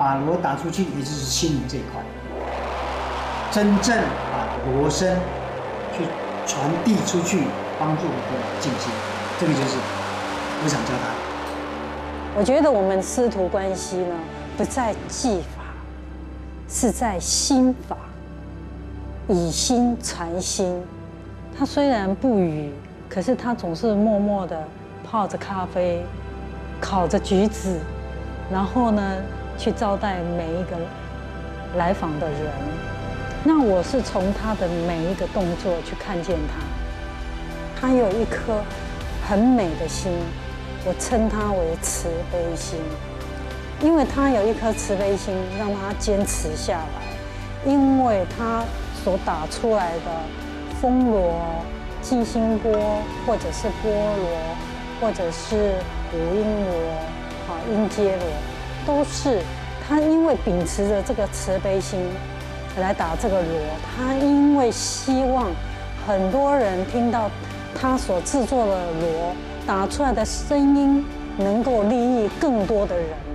把锣打出去，也就是心灵这一块，真正把锣声去传递出去，帮助我们的静心，这个就是我想教他。 我觉得我们师徒关系呢，不在技法，是在心法，以心传心。他虽然不语，可是他总是默默地泡着咖啡，烤着橘子，然后呢，去招待每一个来访的人。那我是从他的每一个动作去看见他，他有一颗很美的心，我称他为慈悲心，因为他有一颗慈悲心，让他坚持下来，因为他所打出来的风锣、静心钵，或者是波锣，或者是五音锣、音阶锣，都是他因为秉持着这个慈悲心来打这个锣。他因为希望很多人听到他所制作的锣打出来的声音，能够利益更多的人。